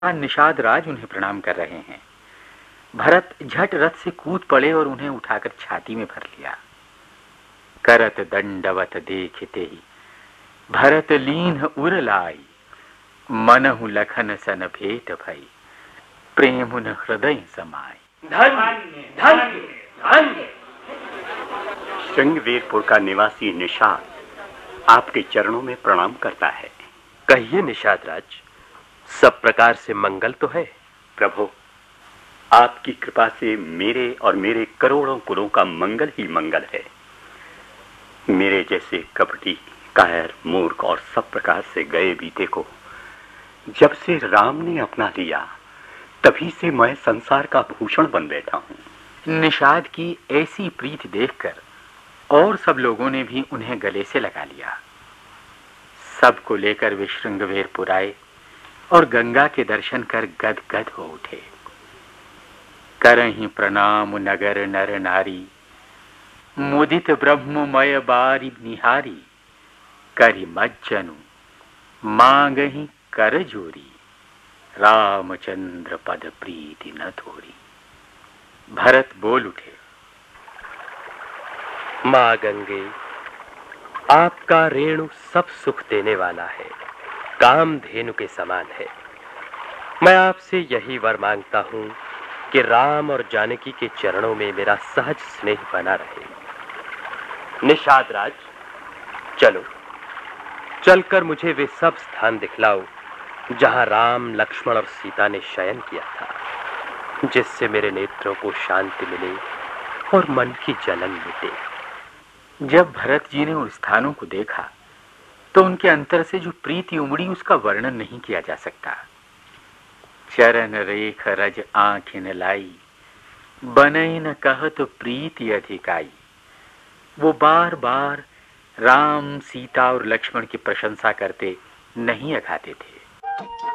निषाद राज उन्हें प्रणाम कर रहे हैं। भरत झट रथ से कूद पड़े और उन्हें उठाकर छाती में भर लिया। करत दंडवत देखते ही भरत लीन उर लाई, मनहु लखन सन भेट भई, प्रेमुन हृदय समाई। धन्य धन्य धन्य। श्रृंगवीरपुर का निवासी निषाद आपके चरणों में प्रणाम करता है। कहिए निषाद राज, सब प्रकार से मंगल तो है। प्रभु, आपकी कृपा से मेरे और मेरे करोड़ों कुलों का मंगल ही मंगल है। मेरे जैसे कपटी, कायर, मूर्ख और सब प्रकार से गए बीते को जब से राम ने अपना लिया, तभी से मैं संसार का भूषण बन बैठा हूं। निषाद की ऐसी प्रीति देखकर और सब लोगों ने भी उन्हें गले से लगा लिया। सबको लेकर वे श्रृंगवेरपुर आए और गंगा के दर्शन कर गदगद हो उठे। करहि प्रणाम नगर नर नारी, मुदित ब्रह्ममय बारी निहारी, करि मज्जनु मांगहि कर जोरी, रामचंद्र पद प्रीति न थोरी। भरत बोल उठे, मां गंगे, आपका रेणु सब सुख देने वाला है, कामधेनु के समान है। मैं आपसे यही वर मांगता हूं कि राम और जानकी के चरणों में मेरा सहज स्नेह बना रहे। निषाद राज, चलो, चलकर मुझे वे सब स्थान दिखलाओ जहां राम, लक्ष्मण और सीता ने शयन किया था, जिससे मेरे नेत्रों को शांति मिले और मन की जलन मिटे। जब भरत जी ने उन स्थानों को देखा तो उनके अंतर से जो प्रीति उमड़ी उसका वर्णन नहीं किया जा सकता। चरण रेख रज आंखिन लाई, बनई न कहत प्रीति अधिकाई। वो बार बार राम, सीता और लक्ष्मण की प्रशंसा करते नहीं अघाते थे।